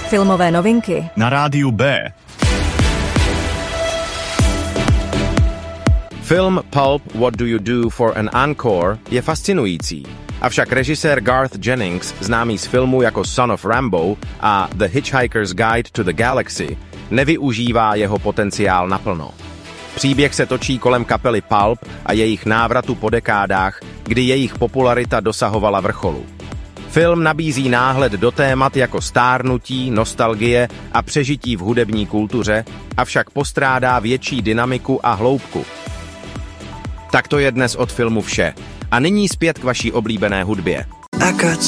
Filmové novinky na rádiu B. Film Pulp What Do You Do for an Encore je fascinující, avšak režisér Garth Jennings, známý z filmů jako Son of Rambo a The Hitchhiker's Guide to the Galaxy, nevyužívá jeho potenciál naplno. Příběh se točí kolem kapely Pulp a jejich návratu po dekádách, kdy jejich popularita dosahovala vrcholu. Film nabízí náhled do témat jako stárnutí, nostalgie a přežití v hudební kultuře, avšak postrádá větší dynamiku a hloubku. Tak to je dnes od filmu vše. A nyní zpět k vaší oblíbené hudbě. I got